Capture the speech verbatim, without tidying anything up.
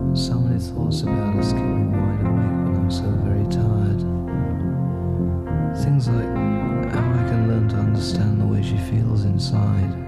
So many thoughts about us keep me wide awake when I'm so very tired. Things like how I can learn to understand the way she feels inside.